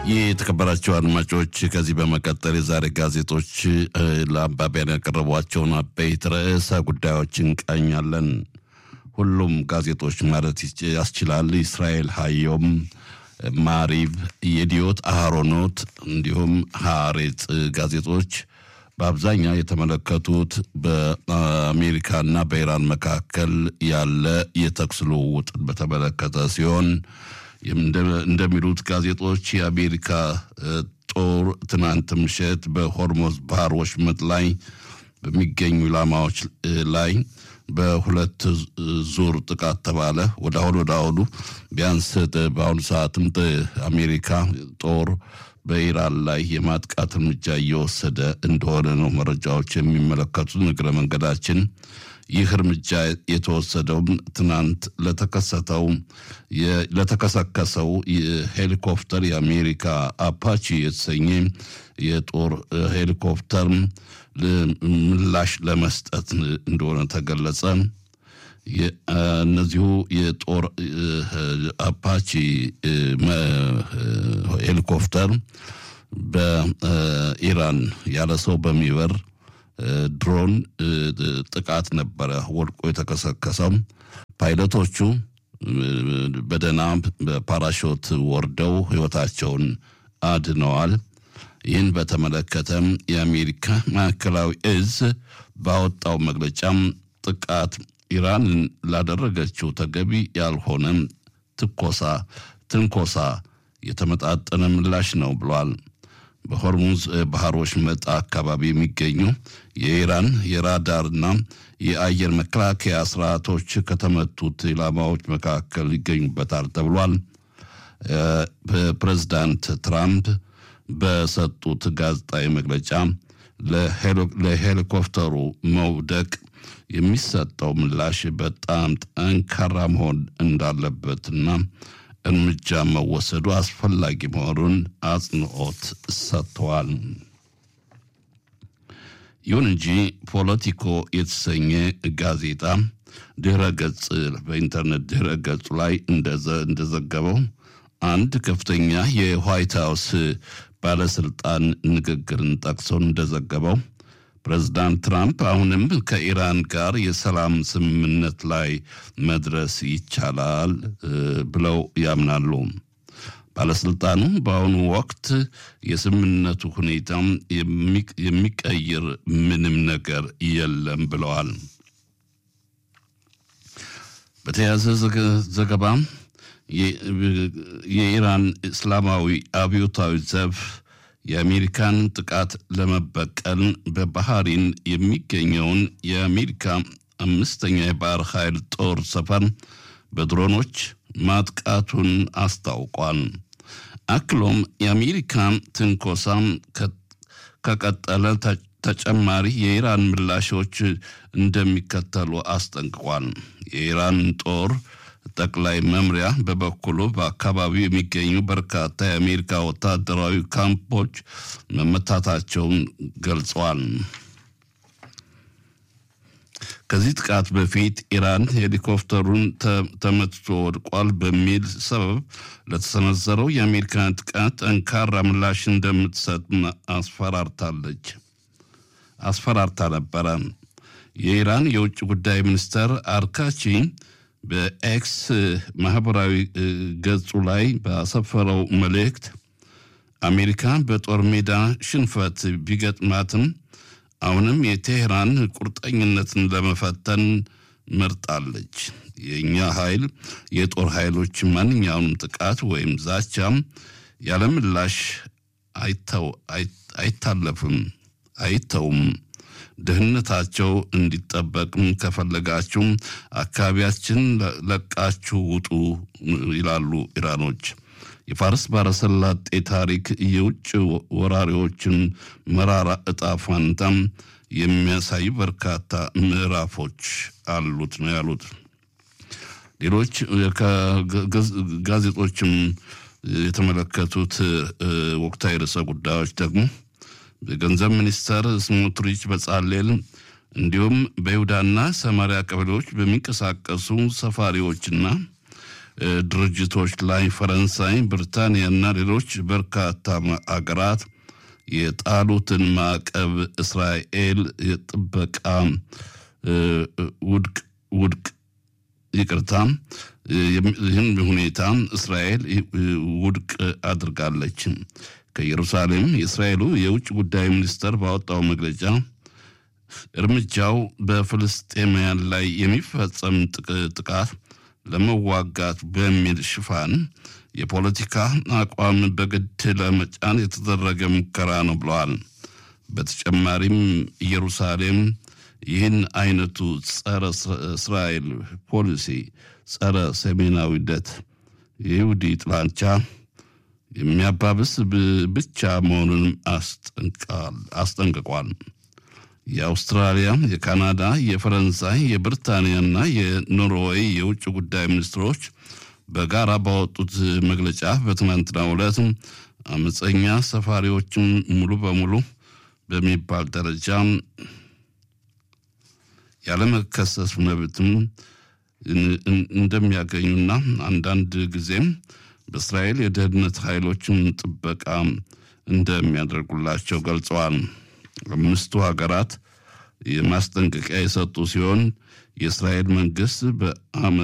የተከበራችሁ አድማጮች ከዚህ በመቀጠል የዛሬ ጋዜጦች ለአንባቢያን ያቀረቧቸውን አበይት ርዕሰ ጉዳዮችን እንቃኛለን። ሁሉም ጋዜጦች ማለት ያስችላል። እስራኤል ሃዮም፣ ማሪቭ፣ የዲዮት አሃሮኖት እንዲሁም ሃሬጽ ጋዜጦች በአብዛኛው የተመለከቱት በአሜሪካና በኢራን መካከል ያለ የተኩስ ልውውጥን በተመለከተ ሲሆን እንደሚሉት ጋዜጦች የአሜሪካ ጦር ትናንት ምሽት በሆርሙዝ ባህር ወሽመጥ ላይ በሚገኙ ኢላማዎች ላይ በሁለት ዙር ጥቃት ተባለ። ወደ አሁኑ ቢያንስ በአሁኑ ሰዓትም አሜሪካ ጦር በኢራን ላይ የማጥቃት እርምጃ እየወሰደ እንደሆነ ነው መረጃዎች የሚመለከቱት። ንግረ መንገዳችን ይህ እርምጃ የተወሰደው ትናንት ለተከሰከሰው ሄሊኮፕተር የአሜሪካ አፓቺ የተሰኘ የጦር ሄሊኮፕተር ምላሽ ለመስጠት እንደሆነ ተገለጸ። እነዚሁ የጦር አፓቺ ሄሊኮፕተር በኢራን ያለ ሰው በሚበር ድሮን ጥቃት ነበረ ወድቆ የተከሰከሰው። ፓይለቶቹ በደህና በፓራሾት ወርደው ህይወታቸውን አድነዋል። ይህን በተመለከተም የአሜሪካ ማዕከላዊ እዝ ባወጣው መግለጫም ጥቃት ኢራን ላደረገችው ተገቢ ያልሆነ ትንኮሳ የተመጣጠነ ምላሽ ነው ብሏል። በሆርሙዝ ባህር ወሽመጥ አካባቢ የሚገኙ የኢራን የራዳርና የአየር መከላከያ ስርዓቶች ከተመቱት ኢላማዎች መካከል ይገኙበታል ተብሏል። ፕሬዝዳንት ትራምፕ በሰጡት ጋዜጣዊ መግለጫ ለሄሊኮፕተሩ መውደቅ የሚሰጠው ምላሽ በጣም ጠንካራ መሆን እንዳለበትና እርምጃ መወሰዱ አስፈላጊ መሆኑን አጽንኦት ሰጥተዋል። ይሁን እንጂ ፖለቲኮ የተሰኘ ጋዜጣ በኢንተርኔት ድረ ገጹ ላይ እንደዘገበው አንድ ከፍተኛ የዋይት ሃውስ ባለስልጣን ንግግርን ጠቅሶ እንደዘገበው ፕሬዝዳንት ትራምፕ አሁንም ከኢራን ጋር የሰላም ስምምነት ላይ መድረስ ይቻላል ብለው ያምናሉ። ባለስልጣኑ በአሁኑ ወቅት የስምምነቱ ሁኔታ የሚቀይር ምንም ነገር የለም ብለዋል። በተያያዘ ዘገባ የኢራን እስላማዊ አብዮታዊ ዘብ የአሜሪካን ጥቃት ለመበቀል በባህሪን የሚገኘውን የአሜሪካ 5ኛ የባህር ኃይል ጦር ሰፈር በድሮኖች ማጥቃቱን አስታውቋል። አክሎም የአሜሪካ ትንኮሳ ከቀጠለ ተጨማሪ የኢራን ምላሾች እንደሚከተሉ አስጠንቅቋል። የኢራን ጦር ጠቅላይ መምሪያ በበኩሉ በአካባቢው የሚገኙ በርካታ የአሜሪካ ወታደራዊ ካምፖች መመታታቸውን ገልጸዋል። ከዚህ ጥቃት በፊት ኢራን ሄሊኮፕተሩን ተመትቶ ወድቋል በሚል ሰበብ ለተሰነዘረው የአሜሪካ ጥቃት ጠንካራ ምላሽ እንደምትሰጥ አስፈራርታ ነበረ። የኢራን የውጭ ጉዳይ ሚኒስተር አርካቺ በኤክስ ማህበራዊ ገጹ ላይ ባሰፈረው መልእክት አሜሪካ በጦር ሜዳ ሽንፈት ቢገጥማትም አሁንም የቴህራን ቁርጠኝነትን ለመፈተን መርጣለች። የኛ ኃይል የጦር ኃይሎች ማንኛውንም ጥቃት ወይም ዛቻም ያለምላሽ አይተውም። ደህንነታቸው እንዲጠበቅም ከፈለጋችሁ አካባቢያችን ለቃችሁ ውጡ ይላሉ ኢራኖች። የፋርስ ባሕረ ሰላጤ ታሪክ የውጭ ወራሪዎችን መራራ ዕጣ ፈንታም የሚያሳዩ በርካታ ምዕራፎች አሉት ነው ያሉት። ሌሎች ጋዜጦችም የተመለከቱት ወቅታዊ ርዕሰ ጉዳዮች ደግሞ በገንዘብ ሚኒስተር ስሞትሪች በጻሌል እንዲሁም በይሁዳና ሰማሪያ ቀበሌዎች በሚንቀሳቀሱ ሰፋሪዎችና ድርጅቶች ላይ ፈረንሳይ፣ ብሪታንያና ሌሎች በርካታ አገራት የጣሉትን ማዕቀብ እስራኤል የጥበቃ ውድቅ ይቅርታ ይህን ሁኔታ እስራኤል ውድቅ አድርጋለች። ከኢየሩሳሌም የእስራኤሉ የውጭ ጉዳይ ሚኒስተር ባወጣው መግለጫ እርምጃው በፍልስጤማውያን ላይ የሚፈጸም ጥቃት ለመዋጋት በሚል ሽፋን የፖለቲካ አቋም በግድ ለመጫን የተደረገ ሙከራ ነው ብለዋል። በተጨማሪም ኢየሩሳሌም ይህን አይነቱ ጸረ እስራኤል ፖሊሲ ጸረ ሰሜናዊነት የይሁዲ ጥላቻ የሚያባብስ ብቻ መሆኑን አስጠንቅቋል። የአውስትራሊያ፣ የካናዳ፣ የፈረንሳይ፣ የብሪታንያና የኖርዌይ የውጭ ጉዳይ ሚኒስትሮች በጋራ ባወጡት መግለጫ በትናንትናው ዕለት አመፀኛ ሰፋሪዎችን ሙሉ በሙሉ በሚባል ደረጃ ያለመከሰስ መብትም እንደሚያገኙና አንዳንድ ጊዜም በእስራኤል የደህንነት ኃይሎችን ጥበቃ እንደሚያደርጉላቸው ገልጸዋል። አምስቱ ሀገራት የማስጠንቀቂያ የሰጡ ሲሆን የእስራኤል መንግስት